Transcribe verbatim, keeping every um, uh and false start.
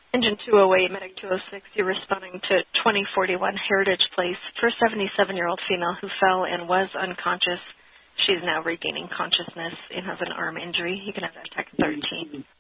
Engine two oh eight, Medic two oh six, you're responding to twenty forty-one Heritage Place for a seventy-seven-year-old female who fell and was unconscious. She's now regaining consciousness and has an arm injury. You can have that text thirteen.